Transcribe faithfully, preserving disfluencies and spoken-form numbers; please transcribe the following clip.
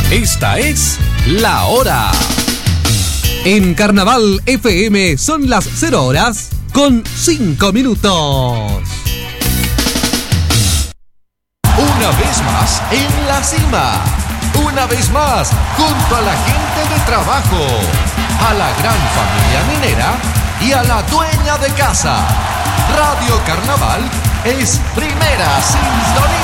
Esta es La Hora. En Carnaval F M son las cero horas con cinco minutos. Una vez más en la cima. Una vez más junto a la gente de trabajo, a la gran familia minera y a la dueña de casa. Radio Carnaval es primera sintonía.